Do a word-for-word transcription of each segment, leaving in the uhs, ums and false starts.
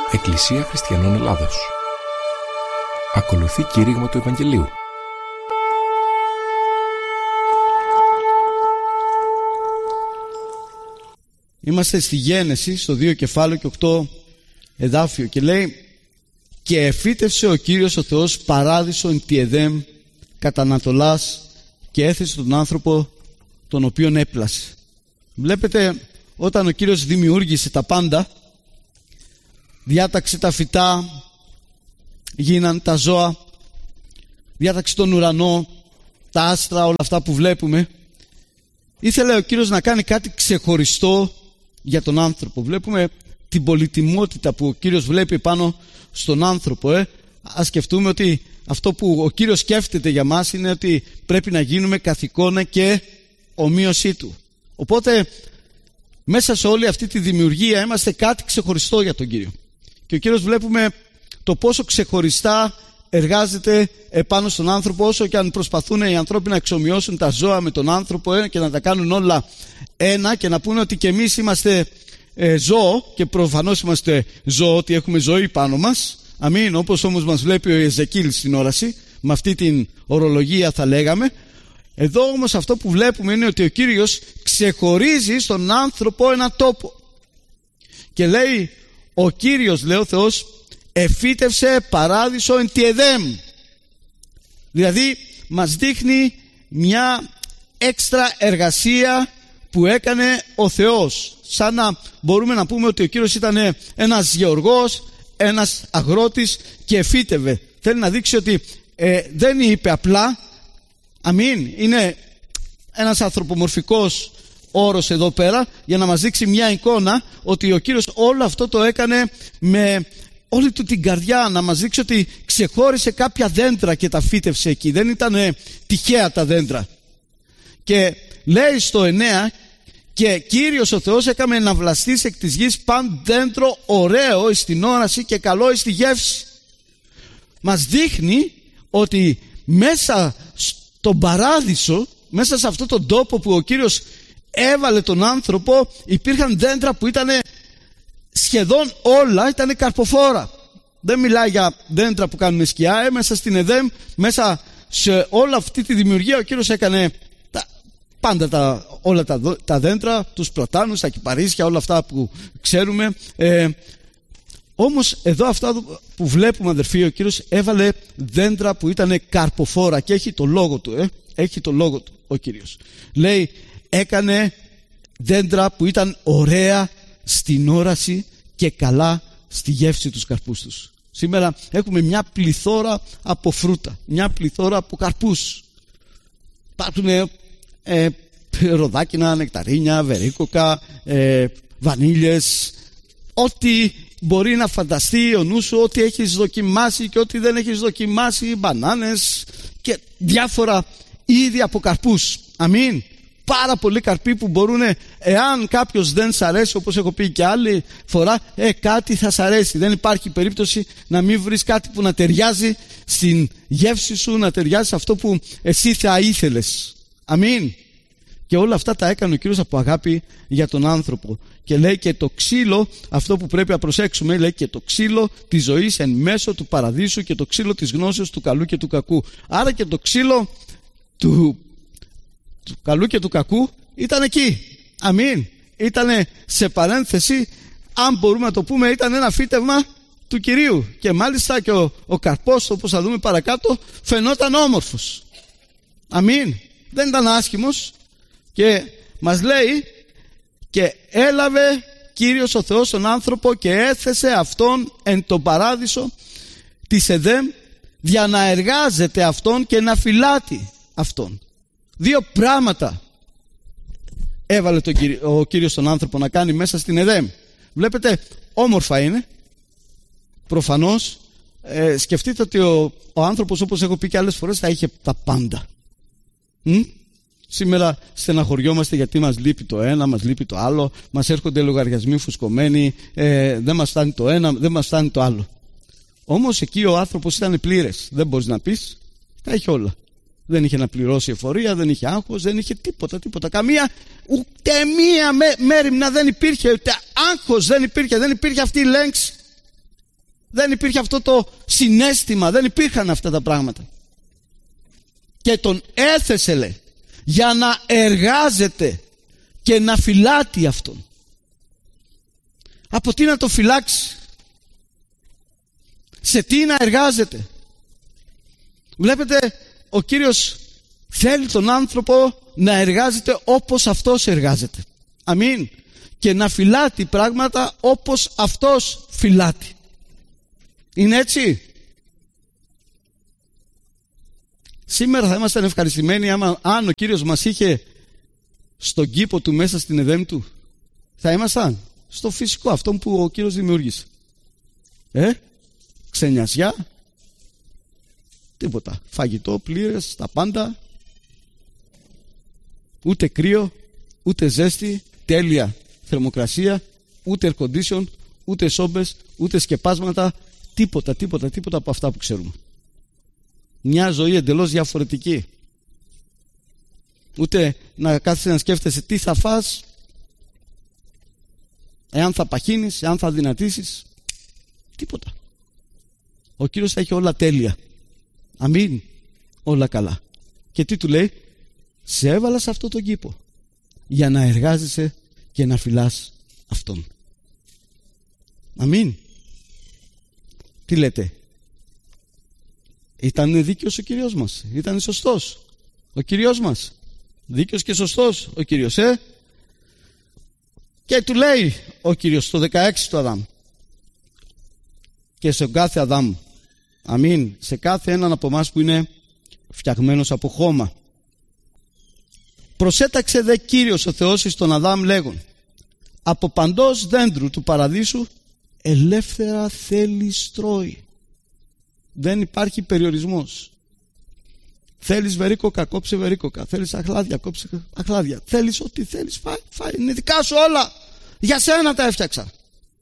Εκκλησία Χριστιανών Ελλάδος. Ακολουθεί κήρυγμα του Ευαγγελίου. Είμαστε στη Γένεση, στο δύο κεφάλαιο και οκτώ εδάφιο, και λέει: «Και εφύτευσε ο Κύριος ο Θεός παράδεισο εν τη Εδέμ κατά Ανατολάς και έθεσε τον άνθρωπο τον οποίον έπλασε». Βλέπετε, όταν ο Κύριος δημιούργησε τα πάντα, διάταξε τα φυτά, γίναν τα ζώα, διάταξε τον ουρανό, τα άστρα, όλα αυτά που βλέπουμε, ήθελε ο Κύριος να κάνει κάτι ξεχωριστό για τον άνθρωπο. Βλέπουμε την πολυτιμότητα που ο Κύριος βλέπει πάνω στον άνθρωπο. Ε. Ας σκεφτούμε ότι αυτό που ο Κύριος σκέφτεται για μας είναι ότι πρέπει να γίνουμε καθ' εικόνα και ομοίωσή Του. Οπότε μέσα σε όλη αυτή τη δημιουργία είμαστε κάτι ξεχωριστό για τον Κύριο. Και ο Κύριος βλέπουμε το πόσο ξεχωριστά εργάζεται επάνω στον άνθρωπο, όσο και αν προσπαθούν οι άνθρωποι να εξομοιώσουν τα ζώα με τον άνθρωπο ε, και να τα κάνουν όλα ένα και να πούνε ότι και εμείς είμαστε ε, ζώο, και προφανώς είμαστε ζώο, ότι έχουμε ζωή πάνω μας. Αμήν, όπως όμως μας βλέπει ο Εζεκίλ στην όραση, με αυτή την ορολογία θα λέγαμε. Εδώ όμως αυτό που βλέπουμε είναι ότι ο Κύριος ξεχωρίζει στον άνθρωπο ένα τόπο. Και λέει ο Κύριος, λέει ο Θεός, εφύτευσε παράδεισο εν τη Εδέμ. Δηλαδή μας δείχνει μια έξτρα εργασία που έκανε ο Θεός. Σαν να μπορούμε να πούμε ότι ο Κύριος ήταν ένας γεωργός, ένας αγρότης και εφύτευε. Θέλει να δείξει ότι ε, δεν είπε απλά. Αμήν, είναι ένας ανθρωπομορφικός όρος εδώ πέρα για να μας δείξει μια εικόνα ότι ο Κύριος όλο αυτό το έκανε με όλη του την καρδιά, να μας δείξει ότι ξεχώρισε κάποια δέντρα και τα φύτευσε εκεί. Δεν ήταν τυχαία τα δέντρα. Και λέει στο εννέα: «Και Κύριος ο Θεός έκαμε να βλαστήσει εκ της γης παν δέντρο ωραίο εις την όραση και καλό εις τη γεύση». Μας δείχνει ότι μέσα στον παράδεισο, μέσα σε αυτόν τον τόπο που ο Κύριος έβαλε τον άνθρωπο, υπήρχαν δέντρα που ήταν σχεδόν όλα ήταν καρποφόρα. Δεν μιλάει για δέντρα που κάνουν σκιά. Ε, μέσα στην Εδέμ, μέσα σε όλη αυτή τη δημιουργία, ο Κύριος έκανε τα, πάντα τα, όλα τα, τα δέντρα, τους πλατάνους, τα κυπαρίσια, όλα αυτά που ξέρουμε. Ε, όμως εδώ αυτά που βλέπουμε, αδερφοί, ο Κύριος έβαλε δέντρα που ήταν καρποφόρα, και έχει το λόγο του. Ε, έχει το λόγο του ο Κύριος. Λέει, έκανε δέντρα που ήταν ωραία στην όραση και καλά στη γεύση τους καρπούς τους. Σήμερα έχουμε μια πληθώρα από φρούτα, μια πληθώρα από καρπούς. Υπάρχουν ε, ροδάκινα, νεκταρίνια, βερίκοκα, ε, βανίλιες, ό,τι μπορεί να φανταστεί ο νους σου, ό,τι έχεις δοκιμάσει και ό,τι δεν έχεις δοκιμάσει, μπανάνες και διάφορα είδη από καρπούς. Αμήν. Πάρα πολλοί καρποί που μπορούν, εάν κάποιος δεν σ' αρέσει, όπως έχω πει και άλλη φορά, ε, κάτι θα σ' αρέσει. Δεν υπάρχει περίπτωση να μην βρεις κάτι που να ταιριάζει στην γεύση σου, να ταιριάζει σε αυτό που εσύ θα ήθελες. Αμήν. Και όλα αυτά τα έκανε ο Κύριος από αγάπη για τον άνθρωπο. Και λέει και το ξύλο, αυτό που πρέπει να προσέξουμε, λέει και το ξύλο της ζωής εν μέσω του παραδείσου και το ξύλο της γνώσεως του καλού και του κακού. Άρα και το ξύλο του του καλού και του κακού ήταν εκεί. Αμήν. Ήτανε σε παρένθεση, αν μπορούμε να το πούμε, ήταν ένα φύτευμα του Κυρίου. Και μάλιστα και ο, ο καρπός, όπως θα δούμε παρακάτω, φαινόταν όμορφος. Αμήν. Δεν ήταν άσχημος. Και μας λέει, και έλαβε Κύριος ο Θεός τον άνθρωπο και έθεσε αυτόν εν τον παράδεισο της Εδέμ, για να εργάζεται αυτόν και να φυλάτει αυτόν. Δύο πράγματα έβαλε το, ο Κύριος τον άνθρωπο να κάνει μέσα στην Εδέμ. Βλέπετε, όμορφα είναι. Προφανώς ε, σκεφτείτε ότι ο, ο άνθρωπος, όπως έχω πει και άλλες φορές, θα είχε τα πάντα. Μ? Σήμερα στεναχωριόμαστε γιατί μας λείπει το ένα, μας λείπει το άλλο, μας έρχονται λογαριασμοί φουσκωμένοι, ε, δεν μας φτάνει το ένα, δεν μας φτάνει το άλλο. Όμως εκεί ο άνθρωπος ήταν πλήρες. Δεν μπορείς να πεις, τα είχε όλα. Δεν είχε να πληρώσει εφορία, δεν είχε άγχος, δεν είχε τίποτα, τίποτα. Καμία, ούτε μία μέ, μέριμνα δεν υπήρχε, ούτε άγχος δεν υπήρχε, δεν υπήρχε αυτή η λέξη. Δεν υπήρχε αυτό το συναίσθημα, δεν υπήρχαν αυτά τα πράγματα. Και τον έθεσε, λέει, για να εργάζεται και να φυλάτει αυτόν. Από τι να το φυλάξει? Σε τι να εργάζεται? Βλέπετε, ο Κύριος θέλει τον άνθρωπο να εργάζεται όπως αυτός εργάζεται. Αμήν. Και να φυλάτει πράγματα όπως αυτός φυλάτει. Είναι έτσι? Σήμερα θα ήμασταν ευχαριστημένοι άμα, αν ο Κύριος μας είχε στον κήπο του μέσα στην Εδέμ του. Θα ήμασταν στο φυσικό, αυτό που ο Κύριος δημιούργησε. Ε, ξενιασιά, τίποτα. Φαγητό πλήρες, τα πάντα. Ούτε κρύο, ούτε ζέστη, τέλεια θερμοκρασία, ούτε air condition, ούτε σόμπες, ούτε σκεπάσματα, τίποτα, τίποτα, τίποτα από αυτά που ξέρουμε. Μια ζωή εντελώς διαφορετική. Ούτε να κάθεσαι να σκέφτεσαι τι θα φας, εάν θα παχύνεις, εάν θα δυνατήσεις, τίποτα. Ο Κύριος θα έχει όλα τέλεια. Αμήν. Όλα καλά. Και τι του λέει? Σε έβαλα σε αυτό τον κήπο για να εργάζεσαι και να φυλάς αυτόν. Αμήν. Τι λέτε? Ήταν δίκαιος ο Κύριος μας? Ήταν σωστός ο Κύριος μας? Δίκαιος και σωστός ο Κύριος, ε? Και του λέει ο Κύριος στο δεκαέξι του Αδάμ, και σε κάθε Αδάμ, αμήν, σε κάθε έναν από εμάς που είναι φτιαγμένος από χώμα, προσέταξε δε Κύριος ο Θεός εις τον Αδάμ λέγον, από παντός δέντρου του παραδείσου ελεύθερα θέλεις τρώει. Δεν υπάρχει περιορισμός. Θέλεις βερίκοκα, κόψε βερίκοκα. Θέλεις αχλάδια, κόψε αχλάδια. Θέλεις ό,τι θέλεις, φάει, φάει. Είναι δικά σου όλα. Για σένα τα έφτιαξα.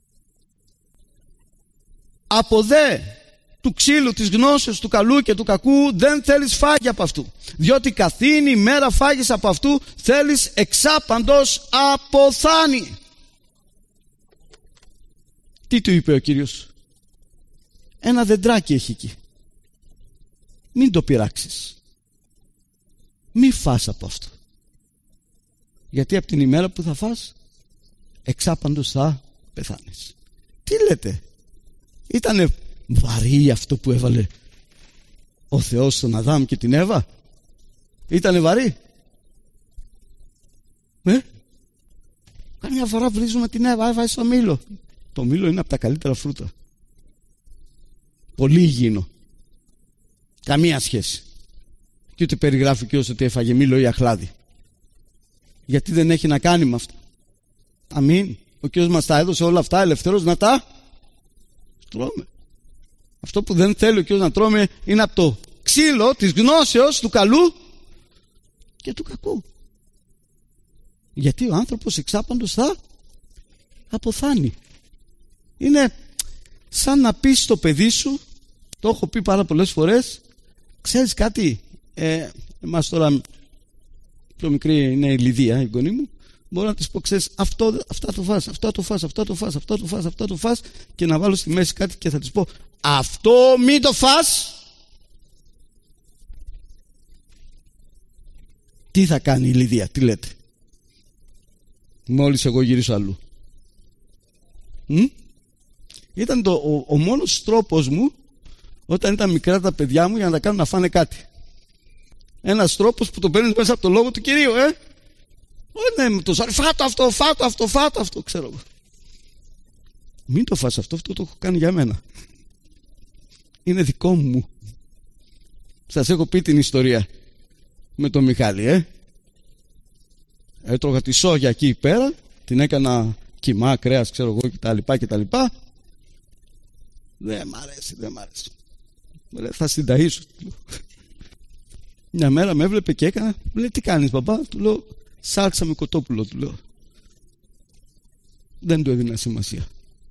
Από δε του ξύλου της γνώσεως του καλού και του κακού δεν θέλεις φάγει από αυτού, διότι καθήνη μέρα φάγεις από αυτού, θέλεις εξάπαντος αποθάνει. Τι του είπε ο Κύριος? Ένα δεντράκι έχει εκεί, μην το πειράξεις, μη φας από αυτό, γιατί από την ημέρα που θα φας εξάπαντος θα πεθάνεις. Τι λέτε? Ήτανε βαρύ αυτό που έβαλε ο Θεός στον Αδάμ και την Εύα? Ήτανε βαρύ? Ε? Καμιά φορά βρίζουμε την Εύα, έβαλε στο μήλο. Το μήλο είναι από τα καλύτερα φρούτα. Πολύ υγιεινό. Καμία σχέση. Και ούτε περιγράφει και όσο ότι έφαγε μήλο ή αχλάδι. Γιατί δεν έχει να κάνει με αυτά. Αμήν. Ο Κύριος μας τα έδωσε όλα αυτά ελευθέρως να τα τρώμε. Αυτό που δεν θέλει ο Κύριος να τρώμε είναι από το ξύλο της γνώσεως του καλού και του κακού. Γιατί ο άνθρωπος εξάπαντος θα αποθάνει. Είναι σαν να πεις στο παιδί σου, το έχω πει πάρα πολλές φορές, ξέρεις κάτι, ε, εμάς τώρα πιο μικρή είναι η Λιδία, η γονή μου, μπορώ να της πω, ξέρεις, αυτό, αυτά το φας, αυτά το φας, αυτά το φας, αυτά το φας, αυτά το φας, και να βάλω στη μέση κάτι και θα της πω, αυτό μην το φας. Τι θα κάνει η Λιδία, τι λέτε? Μόλις εγώ γυρίσω αλλού. Μ? Ήταν το, ο, ο μόνος τρόπος μου όταν ήταν μικρά τα παιδιά μου για να τα κάνουν να φάνε κάτι. Ένας τρόπος που το παίρνεις μέσα από το λόγο του Κυρίου, ε. Όχι, ναι, το ζάρι, φάτο αυτό, φάτο αυτό, φάτο αυτό, ξέρω εγώ. Μην το φας αυτό, αυτό το έχω κάνει για μένα. Είναι δικό μου. Σας έχω πει την ιστορία με τον Μιχάλη, ε. Έτρωγα τη σόγια εκεί πέρα, την έκανα κιμά, κρέας, ξέρω εγώ, κτλ, κτλ. Δεν μ' αρέσει, δεν μ' αρέσει. Θα στην ταΐσω. Μια μέρα με έβλεπε και έκανα, λέει, τι κάνεις μπαμπά? Του λέω, σάλξα με κοτόπουλο, του λέω. Δεν του έδινα σημασία.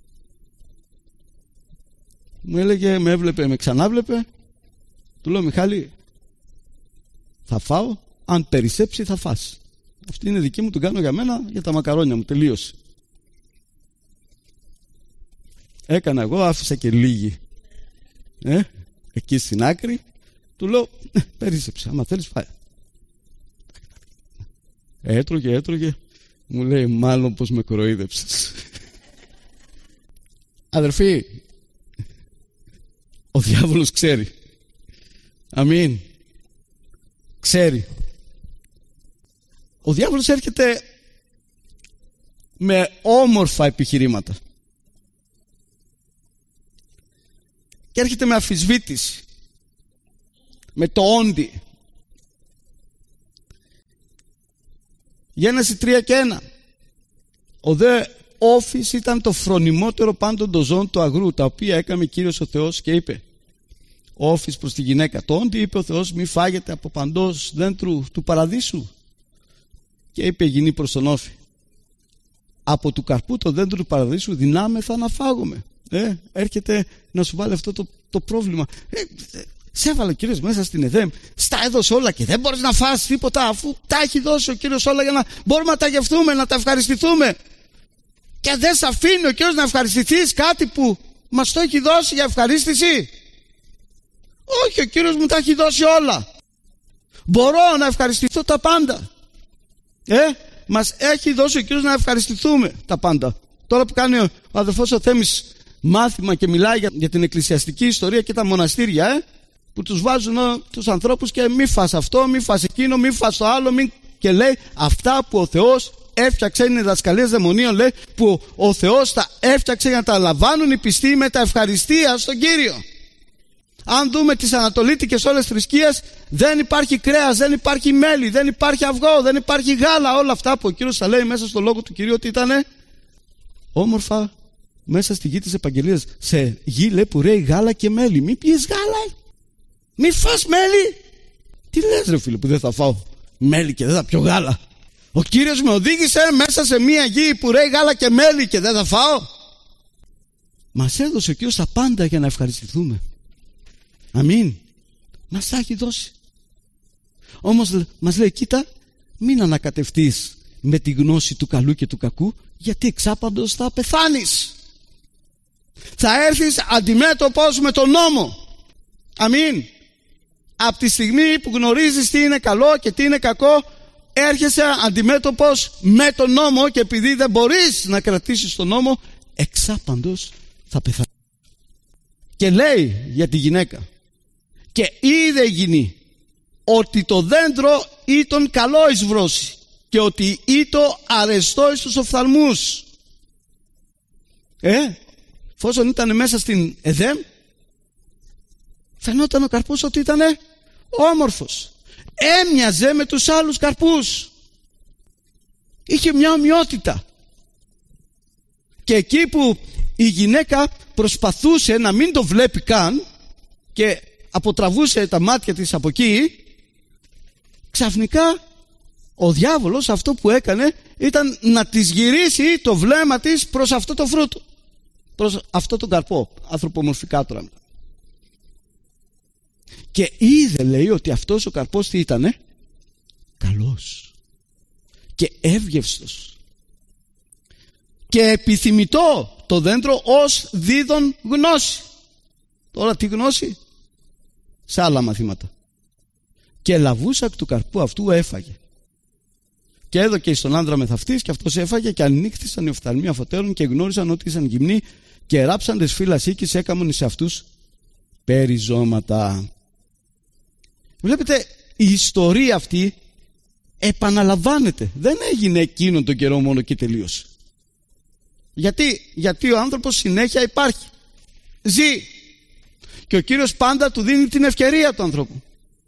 Μου έλεγε, με έβλεπε, με ξανάβλεπε. Του λέω, Μιχάλη, θα φάω, αν περισσέψει θα φας. Αυτή είναι δική μου, την κάνω για μένα, για τα μακαρόνια μου, τελείωσε. έκανα εγώ, άφησα και λίγη ε, εκεί στην άκρη. Του λέω, ε, περίσσεψε, άμα θέλεις φάει. Έτρωγε, έτρωγε. Μου λέει, μάλλον πως με κοροϊδέψες. Αδερφοί, ο διάβολος ξέρει. Αμήν. Ξέρει. Ο διάβολος έρχεται με όμορφα επιχειρήματα. Και έρχεται με αμφισβήτηση. Με το όντι. Γένεση τρία και ένα. Ο δε όφης ήταν το φρονιμότερο πάντων των ζώων του αγρού, τα οποία έκαμε Κύριος ο Θεός και είπε, όφης προς τη γυναίκα, το όντι είπε ο Θεός, μη φάγετε από παντός δέντρου του παραδείσου. Και είπε η γυνή προς τον όφη, από του καρπού το δέντρο του παραδείσου δυνάμεθα να φάγουμε. Ε, έρχεται να σου βάλει αυτό το, το πρόβλημα. Ε, σε έβαλε ο Κύριος μέσα στην Εδέμ, στα έδωσε όλα και δεν μπορείς να φας τίποτα, αφού τα έχει δώσει ο Κύριος όλα για να μπορούμε να τα γευτούμε, να τα ευχαριστηθούμε. Και δεν σε αφήνει ο Κύριος να ευχαριστηθείς κάτι που μας το έχει δώσει για ευχαρίστηση. Όχι, ο Κύριος μου τα έχει δώσει όλα. Μπορώ να ευχαριστηθώ τα πάντα. Ε, μας έχει δώσει ο Κύριος να ευχαριστηθούμε τα πάντα. Τώρα που κάνει ο αδελφός ο Θέμης μάθημα και μιλάει για, για την εκκλησιαστική ιστορία και τα μοναστήρια, ε, που τους βάζουν ε, τους ανθρώπους και μη φας αυτό, μη φας εκείνο, μη φας το άλλο, μη... και λέει αυτά που ο Θεός έφτιαξε, είναι δασκαλίες δαιμονίων, λέει, που ο Θεός τα έφτιαξε για να τα λαμβάνουν οι πιστοί με τα ευχαριστία στον Κύριο. Αν δούμε τις ανατολίτικες όλες θρησκείες, δεν υπάρχει κρέας, δεν υπάρχει μέλι, δεν υπάρχει αυγό, δεν υπάρχει γάλα. Όλα αυτά που ο Κύριος θα λέει μέσα στο λόγο του Κυρίου ότι ήταν όμορφα μέσα στη γη της επαγγελίας. Σε γη, λέει, που ρέει γάλα και μέλι. Μη πιείς γάλα, μη φας μέλι. Τι λες ρε φίλε, που δεν θα φάω μέλι και δεν θα πιω γάλα? Ο Κύριος με οδήγησε μέσα σε μια γη που ρέει γάλα και μέλι και δεν θα φάω. Μας έδωσε ο Κύριος τα πάντα για να ευχαριστηθούμε. Αμήν. Μας τα έχει δώσει. Όμως μας λέει, κοίτα, μην ανακατευτείς με τη γνώση του καλού και του κακού, γιατί εξάπαντος θα πεθάνεις. Θα έρθεις αντιμέτωπος με τον νόμο. Αμήν. Από τη στιγμή που γνωρίζεις τι είναι καλό και τι είναι κακό, έρχεσαι αντιμέτωπος με τον νόμο, και επειδή δεν μπορείς να κρατήσεις τον νόμο, εξάπαντος θα πεθάνεις. Και λέει για τη γυναίκα, και είδε η γυνή ότι το δέντρο ήταν καλό εις βρώση και ότι ήτο αρεστό εις τους οφθαλμούς. Ε, εφόσον ήταν μέσα στην Εδέμ, φαινόταν ο καρπός ότι ήταν όμορφος. Έμοιαζε με τους άλλους καρπούς. Είχε μια ομοιότητα. Και εκεί που η γυναίκα προσπαθούσε να μην το βλέπει καν και αποτραβούσε τα μάτια της από εκεί, ξαφνικά ο διάβολος αυτό που έκανε ήταν να της γυρίσει το βλέμμα της προς αυτό το φρούτο, προς αυτό τον καρπό, ανθρωπομορφικά τώρα. Και είδε, λέει, ότι αυτός ο καρπός τι ήτανε? Καλός και εύγευστος και επιθυμητό το δέντρο ως δίδων γνώση. Τώρα τι γνώση? Σε άλλα μαθήματα. Και λαβούσα εκ του καρπού αυτού έφαγε. Και έδωκε στον άντρα μεθαυτής, και αυτός έφαγε, και ανοίχθησαν οι οφθαλμοί αφωτέρων και γνώρισαν ότι ήσαν γυμνοί, και ράψαντες φύλλας οίκης έκαμον σε αυτούς περιζώματα. Βλέπετε, η ιστορία αυτή επαναλαμβάνεται. Δεν έγινε εκείνον τον καιρό μόνο και τελείωσε. Γιατί, γιατί ο άνθρωπος συνέχεια υπάρχει. Ζει. Και ο Κύριος πάντα του δίνει την ευκαιρία του ανθρώπου.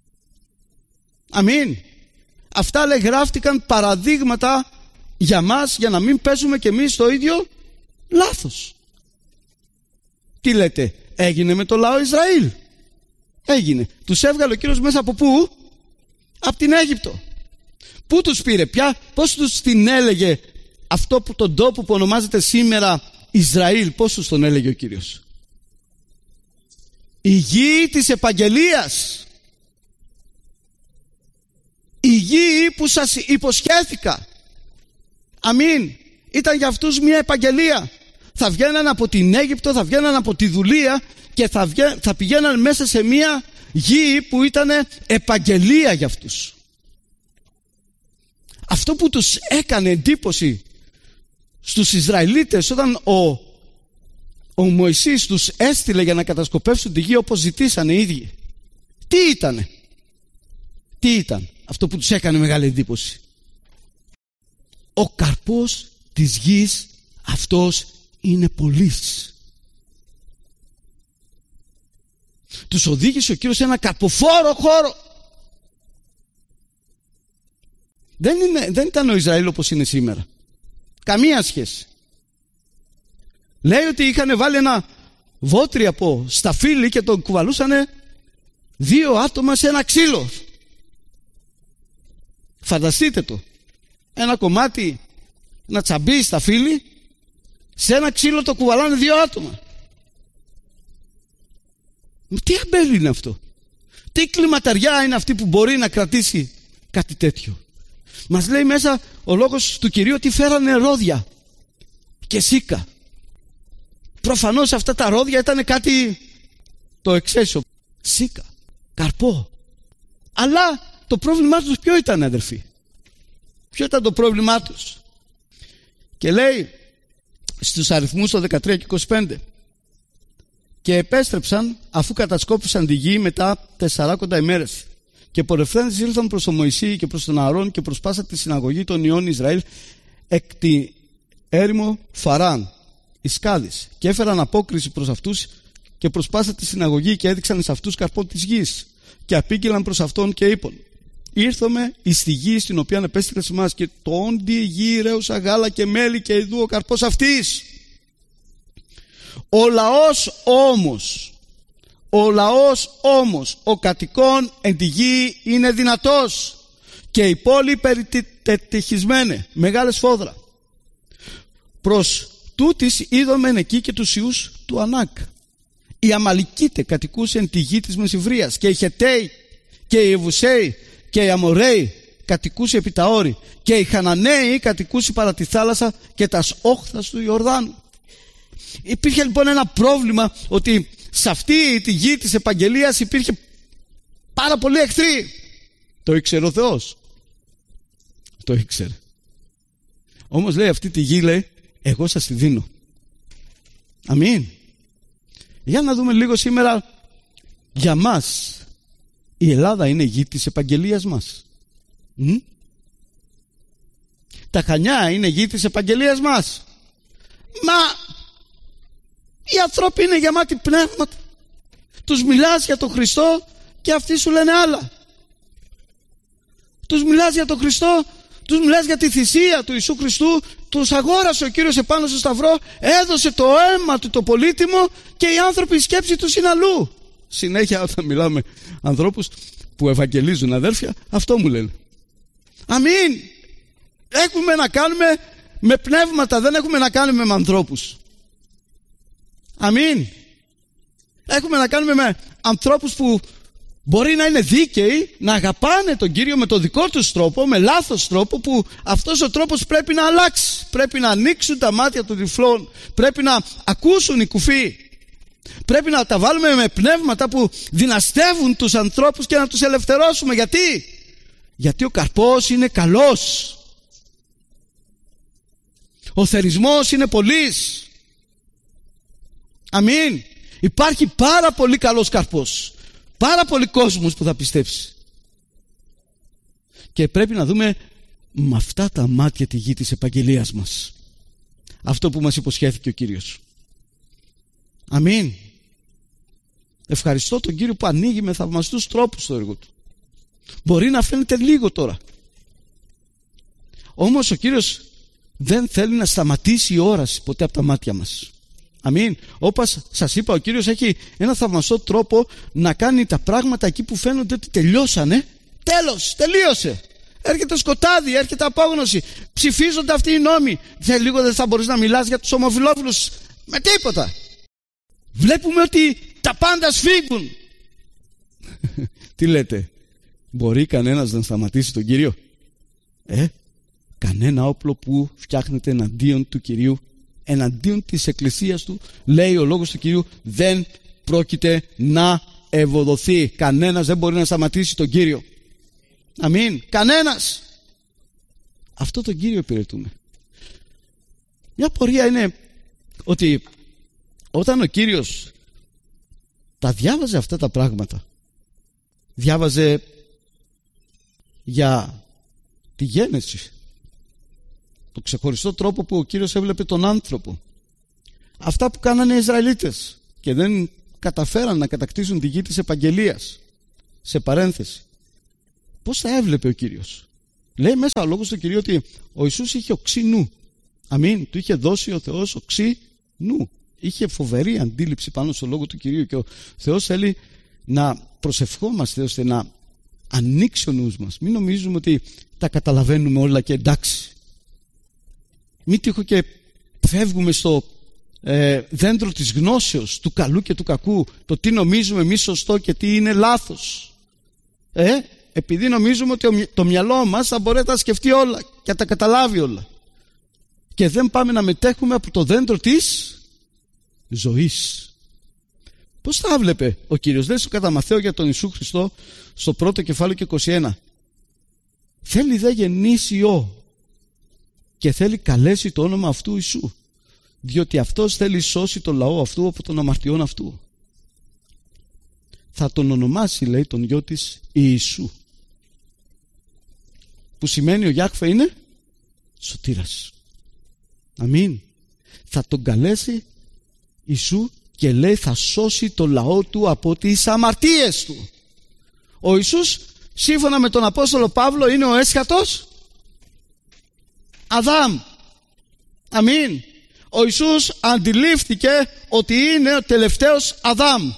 Αμήν. Αυτά, λέει, γράφτηκαν παραδείγματα για μας, για να μην παίζουμε κι εμείς το ίδιο λάθος. Τι λέτε, έγινε με το λαό Ισραήλ? Έγινε. Τους έβγαλε ο Κύριος μέσα από πού? Από την Αίγυπτο. Πού τους πήρε, πια, πώς τους την έλεγε αυτό που τον τόπο που ονομάζεται σήμερα Ισραήλ, πώς τους τον έλεγε ο Κύριος? Η γη της επαγγελίας. Η γη που σας υποσχέθηκα. Αμήν. Ήταν για αυτούς μια επαγγελία. θα βγαίναν από την Αίγυπτο, θα βγαίναν από τη δουλεία και θα, βγα... θα πηγαίναν μέσα σε μια γη που ήταν επαγγελία για αυτούς. Αυτό που τους έκανε εντύπωση στους Ισραηλίτες όταν ο, ο Μωυσής τους έστειλε για να κατασκοπεύσουν τη γη όπως ζητήσανε οι ίδιοι, τι ήτανε? Τι ήταν αυτό που τους έκανε μεγάλη εντύπωση? Ο καρπός της γης αυτός είναι πολύς. Τους οδήγησε ο Κύριος σε ένα καρποφόρο χώρο. Δεν, είναι, δεν ήταν ο Ισραήλ όπως είναι σήμερα. Καμία σχέση. Λέει ότι είχαν βάλει ένα βότρι από σταφύλι και τον κουβαλούσανε δύο άτομα σε ένα ξύλο. Φανταστείτε το. Ένα κομμάτι, ένα τσαμπί σταφύλι, σε ένα ξύλο το κουβαλάνε δύο άτομα. Τι αμπέλι είναι αυτό? Τι κλιματαριά είναι αυτή που μπορεί να κρατήσει κάτι τέτοιο? Μας λέει μέσα ο λόγος του Κυρίου ότι φέρανε ρόδια και σίκα. Προφανώς αυτά τα ρόδια ήταν κάτι το εξαίσιο. Σίκα, καρπό. Αλλά το πρόβλημά τους ποιο ήταν, αδερφοί? Ποιο ήταν το πρόβλημά τους? Και λέει στους αριθμούς το δεκατρία και είκοσι πέντε, και επέστρεψαν αφού κατασκόπησαν τη γη μετά τεσσαράκοντα ημέρες, και πορευθέντες ήλθαν προς τον Μωυσή και προς τον Ααρών και προς πάσα τη συναγωγή των υιών Ισραήλ εκ τη έρημο Φαράν εις Κάδης, και έφεραν απόκριση προς αυτούς και προς πάσα τη συναγωγή και έδειξαν εις αυτούς καρπό της γης, και απήγγειλαν προς αυτόν και είπαν: ήρθαμε εις τη γη στην οποία επέστειλες εμάς, και το όντι η γη ρέουσα γάλα και μέλι, και ειδού ο καρπός αυτής. Ο λαός όμως, ο λαός όμως, ο κατοικών εν τη γη είναι δυνατός, και η πόλη περιτετυχισμένη, μεγάλη σφόδρα. Προς τούτης είδομεν εκεί και τους ιούς του Ανάκ. Οι Αμαλικίτε κατοικούσαν τη γη της Μεσηβρίας, και οι Χεταίοι και οι Εβουσαίοι και οι Αμοραίοι κατοικούσε επί τα όρη, και οι Χαναναίοι κατοικούσε παρά τη θάλασσα και τας όχθας του Ιορδάνου. Υπήρχε λοιπόν ένα πρόβλημα, ότι σε αυτή τη γη της επαγγελίας υπήρχε πάρα πολλοί εχθροί. Το ήξερε ο Θεός. Το ήξερε. Όμως λέει αυτή τη γη, λέει, εγώ σας τη δίνω. Αμήν. Για να δούμε λίγο σήμερα για μας. Η Ελλάδα είναι η γη της επαγγελίας μας. Μ? Τα Χανιά είναι γη της επαγγελίας μας. Μα οι άνθρωποι είναι γεμάτοι πνεύματα. Τους μιλάς για τον Χριστό και αυτοί σου λένε άλλα. Τους μιλάς για τον Χριστό, τους μιλάς για τη θυσία του Ιησού Χριστού. Τους αγόρασε ο Κύριος επάνω στο σταυρό, έδωσε το αίμα του το πολύτιμο, και οι άνθρωποι, η σκέψη τους είναι αλλού. Συνέχεια όταν μιλάμε ανθρώπους που ευαγγελίζουν, αδέρφια, αυτό μου λένε. Αμήν. Έχουμε να κάνουμε με πνεύματα, δεν έχουμε να κάνουμε με ανθρώπους. Αμήν. Έχουμε να κάνουμε με ανθρώπους που μπορεί να είναι δίκαιοι, να αγαπάνε τον Κύριο με τον δικό τους τρόπο, με λάθος τρόπο, που αυτός ο τρόπος πρέπει να αλλάξει. Πρέπει να ανοίξουν τα μάτια των τυφλών, πρέπει να ακούσουν οι κουφοί. Πρέπει να τα βάλουμε με πνεύματα που δυναστεύουν τους ανθρώπους και να τους ελευθερώσουμε. Γιατί? Γιατί ο καρπός είναι καλός. Ο θερισμός είναι πολύς. Αμήν. Υπάρχει πάρα πολύ καλός καρπός. Πάρα πολύ κόσμος που θα πιστέψει. Και πρέπει να δούμε με αυτά τα μάτια τη γη της επαγγελίας μας. Αυτό που μας υποσχέθηκε ο Κύριος. Αμήν. Ευχαριστώ τον Κύριο που ανοίγει με θαυμαστούς τρόπους το έργο του. Μπορεί να φαίνεται λίγο τώρα. Όμως ο Κύριος δεν θέλει να σταματήσει η όραση ποτέ από τα μάτια μας. Αμήν. Όπως σας είπα, ο Κύριος έχει ένα θαυμαστό τρόπο να κάνει τα πράγματα εκεί που φαίνονται ότι τελειώσανε. Τέλος, τελείωσε. Έρχεται σκοτάδι, έρχεται απόγνωση. Ψηφίζονται αυτοί οι νόμοι. Σε λίγο δεν θα μπορείς να μιλάς για τους ομοφυλόφιλους με τίποτα. Βλέπουμε ότι τα πάντα σφίγγουν. Τι λέτε, μπορεί κανένας να σταματήσει τον Κύριο? Ε, κανένα όπλο που φτιάχνεται εναντίον του Κυρίου εναντίον της εκκλησίας του, λέει ο λόγος του Κυρίου, δεν πρόκειται να ευωδοθεί. Κανένας δεν μπορεί να σταματήσει τον Κύριο. Αμήν. Κανένας. Αυτό τον Κύριο υπηρετούμε. Μια πορεία είναι ότι όταν ο Κύριος τα διάβαζε αυτά τα πράγματα, διάβαζε για τη γέννηση, το ξεχωριστό τρόπο που ο Κύριος έβλεπε τον άνθρωπο, αυτά που κάνανε οι Ισραηλίτες και δεν καταφέραν να κατακτήσουν τη γη της επαγγελίας, σε παρένθεση, πώς τα έβλεπε ο Κύριος? Λέει μέσα ο λόγος του Κυρίου ότι ο Ιησούς είχε οξύ νου. Αμήν. Του είχε δώσει ο Θεός οξύ νου. Είχε φοβερή αντίληψη πάνω στο λόγο του Κυρίου και ο Θεός θέλει να προσευχόμαστε ώστε να ανοίξει ο νους μας. Μην νομίζουμε ότι τα καταλαβαίνουμε όλα και εντάξει. Μην τύχω και φεύγουμε στο ε, δέντρο της γνώσεως του καλού και του κακού, το τι νομίζουμε εμείς σωστό και τι είναι λάθος. Ε, επειδή νομίζουμε ότι το μυαλό μας θα μπορεί να τα σκεφτεί όλα και να τα καταλάβει όλα. Και δεν πάμε να μετέχουμε από το δέντρο της ζωής. Πώς θα έβλεπε ο Κύριος? Λέει στο κατά Μαθαίο για τον Ιησού Χριστό στο πρώτο κεφάλαιο και είκοσι ένα. Θέλει δε γεννήσιο και θέλει καλέσει το όνομα αυτού Ιησού, διότι αυτός θέλει σώσει το λαό αυτού από των αμαρτιών αυτού. Θα τον ονομάσει, λέει, τον γιο της Ιησού, που σημαίνει ο Γιάχβε είναι σωτήρας. Αμήν. Θα τον καλέσει Ιησού και λέει θα σώσει το λαό του από τις αμαρτίες του. Ο Ιησούς, σύμφωνα με τον Απόστολο Παύλο, είναι ο έσχατος Αδάμ. Αμήν. Ο Ιησούς αντιλήφθηκε ότι είναι ο τελευταίος Αδάμ.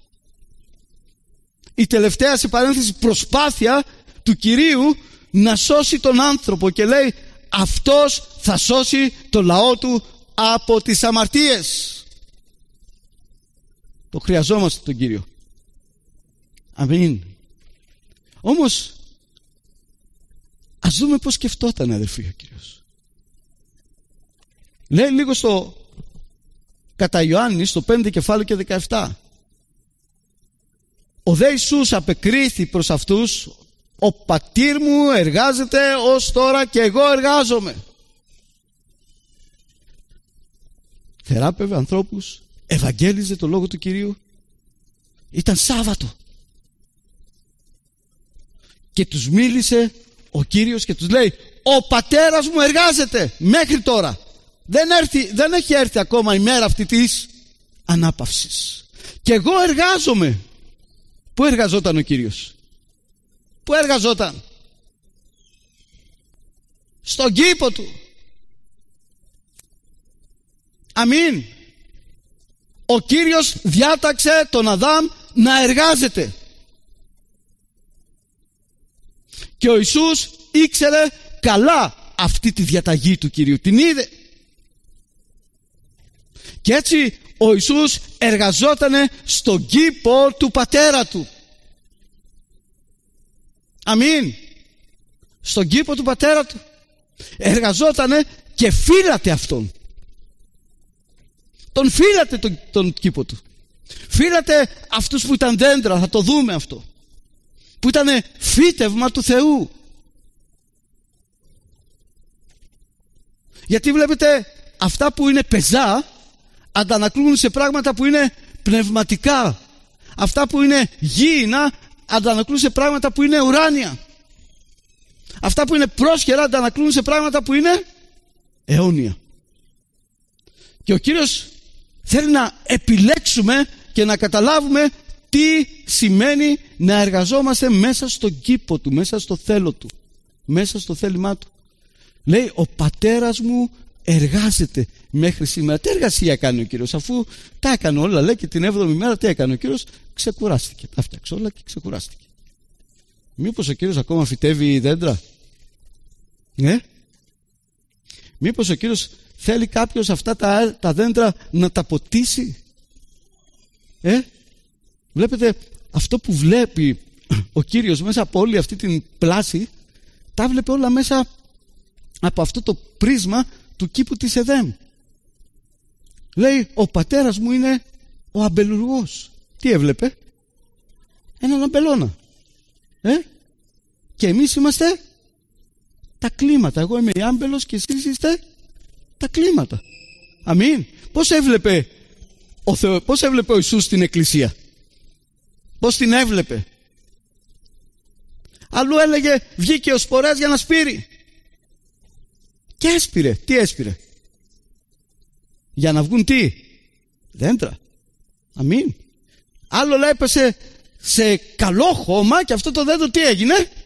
Η τελευταία, σε παρένθεση, προσπάθεια του Κυρίου να σώσει τον άνθρωπο, και λέει αυτός θα σώσει το λαό του από τις αμαρτίες. Το χρειαζόμαστε τον Κύριο. Αμήν. Όμως ας δούμε πως σκεφτόταν, αδελφοί, ο Κύριος. Λέει λίγο στο κατά Ιωάννη, στο πέντε κεφάλαιο και δεκαεπτά. Ο δε Ιησούς απεκρίθη προς αυτούς, ο πατήρ μου εργάζεται ως τώρα και εγώ εργάζομαι. Θεράπευε ανθρώπους, ευαγγέλιζε το λόγο του Κυρίου. Ήταν Σάββατο και τους μίλησε ο Κύριος και τους λέει ο πατέρας μου εργάζεται μέχρι τώρα. Δεν, έρθει, δεν έχει έρθει ακόμα η μέρα αυτή της ανάπαυσης και εγώ εργάζομαι. Πού εργαζόταν ο Κύριος? Πού εργαζόταν? Στον κήπο του. Αμήν. Ο Κύριος διάταξε τον Αδάμ να εργάζεται. Και ο Ιησούς ήξερε καλά αυτή τη διαταγή του Κυρίου. Την είδε. Και έτσι ο Ιησούς εργαζότανε στον κήπο του πατέρα του. Αμήν. Στον κήπο του πατέρα του. Εργαζότανε και φύλατε αυτόν. Τον φύλατε τον, τον κήπο του. Φύλατε αυτούς που ήταν δέντρα, θα το δούμε αυτό, που ήταν φύτευμα του Θεού. Γιατί βλέπετε, αυτά που είναι πεζά αντανακλούν σε πράγματα που είναι πνευματικά. Αυτά που είναι γήινα αντανακλούν σε πράγματα που είναι ουράνια. Αυτά που είναι πρόσχερα αντανακλούν σε πράγματα που είναι αιώνια. Και ο Κύριος θέλει να επιλέξουμε και να καταλάβουμε τι σημαίνει να εργαζόμαστε μέσα στον κήπο του, μέσα στο θέλω του, μέσα στο θέλημά του. Λέει ο πατέρας μου εργάζεται μέχρι σήμερα. Τι εργασία κάνει ο Κύριος? Αφού τα έκανε όλα, λέει, και την έβδομη μέρα τι έκανε ο Κύριος? Ξεκουράστηκε. Τα φτιάξε όλα και ξεκουράστηκε. Μήπως ο Κύριος ακόμα φυτεύει δέντρα? Ναι. Μήπως ο Κύριος θέλει κάποιος αυτά τα, τα δέντρα να τα ποτίσει? Ε, βλέπετε, αυτό που βλέπει ο Κύριος μέσα από όλη αυτή την πλάση, τα βλέπει όλα μέσα από αυτό το πρίσμα του κήπου της Εδέμ. Λέει, ο πατέρας μου είναι ο αμπελουργός. Τι έβλεπε? Έναν αμπελώνα. Ε? Και εμείς είμαστε τα κλίματα. Εγώ είμαι η άμπελος και εσείς είστε τα κλίματα. Αμήν. Πώς έβλεπε ο, Θεό, πώς έβλεπε ο Ιησούς την εκκλησία? Πώς την έβλεπε? Αλλού έλεγε βγήκε ο σποράς για να σπείρει. Και έσπηρε. Τι έσπηρε? Για να βγουν τι? Δέντρα. Αμήν. Άλλο λέει έπεσε σε καλό χώμα και αυτό το δέντρο τι έγινε?